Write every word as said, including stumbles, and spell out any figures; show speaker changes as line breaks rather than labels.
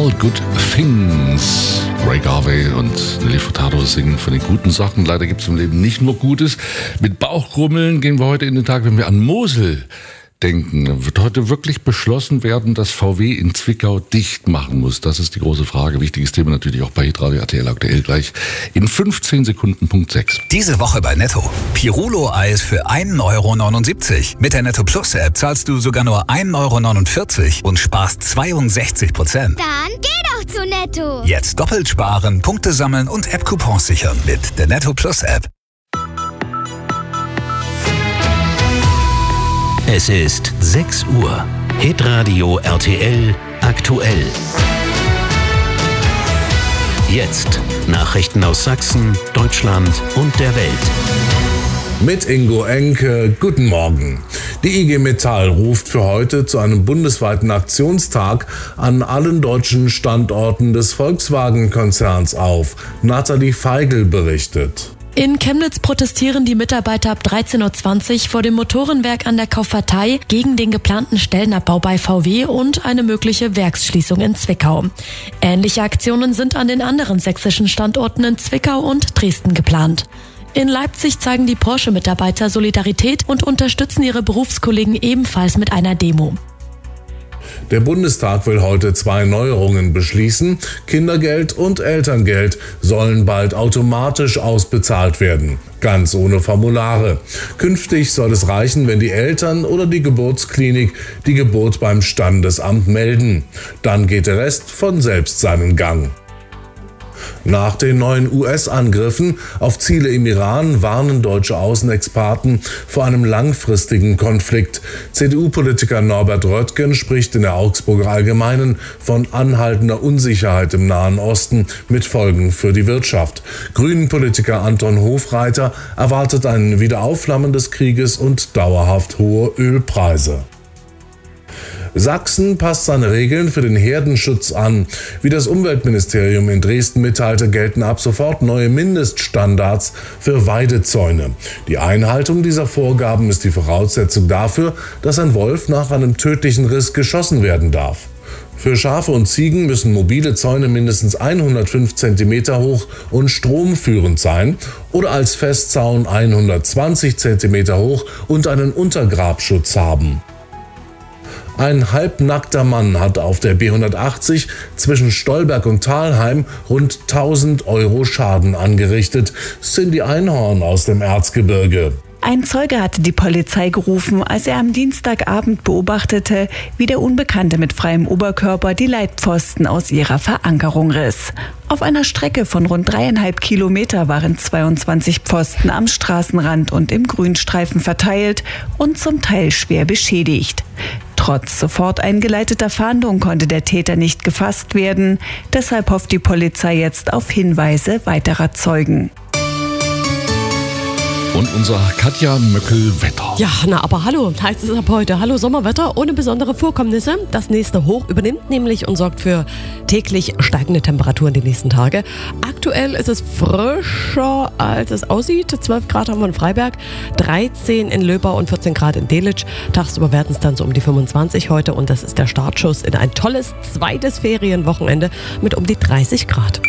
All Good Things. Ray Garvey und Nelly Furtado singen von den guten Sachen. Leider gibt es im Leben nicht nur Gutes. Mit Bauchgrummeln gehen wir heute in den Tag, wenn wir an Mosel denken. Wird heute wirklich beschlossen werden, dass V W in Zwickau dicht machen muss? Das ist die große Frage. Wichtiges Thema natürlich auch bei Hitradio R T L aktuell gleich in fünfzehn Sekunden. Punkt sechs.
Diese Woche bei Netto. Pirulo-Eis für ein Euro neunundsiebzig. Mit der Netto Plus App zahlst du sogar nur ein Euro neunundvierzig und sparst zweiundsechzig Prozent.
Dann geh doch zu Netto.
Jetzt doppelt sparen, Punkte sammeln und App-Coupons sichern mit der Netto Plus App.
Es ist sechs Uhr. Hitradio R T L aktuell. Jetzt Nachrichten aus Sachsen, Deutschland und der Welt.
Mit Ingo Enke, guten Morgen. Die I G Metall ruft für heute zu einem bundesweiten Aktionstag an allen deutschen Standorten des Volkswagen-Konzerns auf. Nathalie Feigl berichtet.
In Chemnitz protestieren die Mitarbeiter ab dreizehn Uhr zwanzig vor dem Motorenwerk an der Kaufvertei gegen den geplanten Stellenabbau bei V W und eine mögliche Werksschließung in Zwickau. Ähnliche Aktionen sind an den anderen sächsischen Standorten in Zwickau und Dresden geplant. In Leipzig zeigen die Porsche-Mitarbeiter Solidarität und unterstützen ihre Berufskollegen ebenfalls mit einer Demo.
Der Bundestag will heute zwei Neuerungen beschließen. Kindergeld und Elterngeld sollen bald automatisch ausbezahlt werden, ganz ohne Formulare. Künftig soll es reichen, wenn die Eltern oder die Geburtsklinik die Geburt beim Standesamt melden. Dann geht der Rest von selbst seinen Gang. Nach den neuen U S-Angriffen auf Ziele im Iran warnen deutsche Außenexperten vor einem langfristigen Konflikt. C D U-Politiker Norbert Röttgen spricht in der Augsburger Allgemeinen von anhaltender Unsicherheit im Nahen Osten mit Folgen für die Wirtschaft. Grünen-Politiker Anton Hofreiter erwartet ein Wiederaufflammen des Krieges und dauerhaft hohe Ölpreise. Sachsen passt seine Regeln für den Herdenschutz an. Wie das Umweltministerium in Dresden mitteilte, gelten ab sofort neue Mindeststandards für Weidezäune. Die Einhaltung dieser Vorgaben ist die Voraussetzung dafür, dass ein Wolf nach einem tödlichen Riss geschossen werden darf. Für Schafe und Ziegen müssen mobile Zäune mindestens hundertfünf Zentimeter hoch und stromführend sein oder als Festzaun hundertzwanzig Zentimeter hoch und einen Untergrabschutz haben. Ein halbnackter Mann hat auf der B hundertachtzig zwischen Stolberg und Thalheim rund tausend Euro Schaden angerichtet. Cindy Einhorn aus dem Erzgebirge.
Ein Zeuge hatte die Polizei gerufen, als er am Dienstagabend beobachtete, wie der Unbekannte mit freiem Oberkörper die Leitpfosten aus ihrer Verankerung riss. Auf einer Strecke von rund dreieinhalb Kilometer waren zweiundzwanzig Pfosten am Straßenrand und im Grünstreifen verteilt und zum Teil schwer beschädigt. Trotz sofort eingeleiteter Fahndung konnte der Täter nicht gefasst werden. Deshalb hofft die Polizei jetzt auf Hinweise weiterer Zeugen.
Und unser Katja Möckel-Wetter.
Ja, na aber hallo, heißt es ab heute. Hallo Sommerwetter ohne besondere Vorkommnisse. Das nächste Hoch übernimmt nämlich und sorgt für täglich steigende Temperaturen die nächsten Tage. Aktuell ist es frischer, als es aussieht. zwölf Grad haben wir in Freiberg, dreizehn in Löbau und vierzehn Grad in Delitzsch. Tagsüber werden es dann so um die fünfundzwanzig heute und das ist der Startschuss in ein tolles zweites Ferienwochenende mit um die dreißig Grad.